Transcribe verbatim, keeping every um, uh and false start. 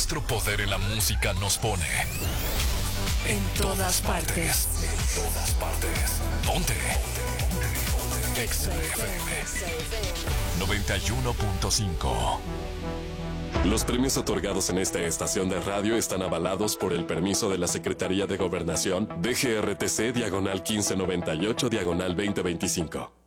Nuestro poder en la música nos pone en todas partes. En todas partes. Ponte. Exa F M noventa y uno punto cinco. Los premios otorgados en esta estación de radio están avalados por el permiso de la Secretaría de Gobernación D G R T C diagonal quince noventa y ocho diagonal veinte veinticinco.